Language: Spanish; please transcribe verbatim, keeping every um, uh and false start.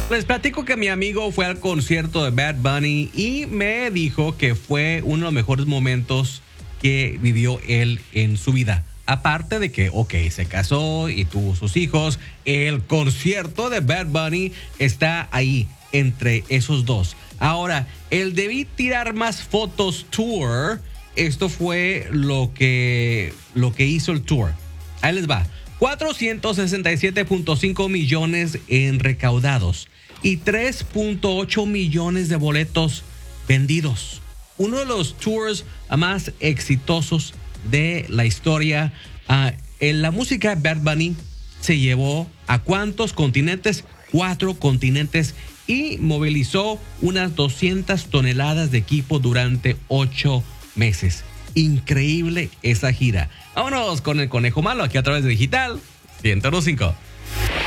Les platico que mi amigo fue al concierto de Bad Bunny y me dijo que fue uno de los mejores momentos que vivió él en su vida. Aparte de que, ok, se casó y tuvo sus hijos, el concierto de Bad Bunny está ahí entre esos dos. Ahora, el Debí Tirar Más Fotos Tour, esto fue lo que, lo que hizo el tour. Ahí les va. cuatrocientos sesenta y siete punto cinco millones en recaudados y tres punto ocho millones de boletos vendidos. Uno de los tours más exitosos de la historia. Uh, en la música Bad Bunny se llevó a ¿cuántos continentes? Cuatro continentes y movilizó unas doscientas toneladas de equipo durante ocho meses. Increíble esa gira. Vámonos con el Conejo Malo aquí a través de Digital ciento uno punto cinco.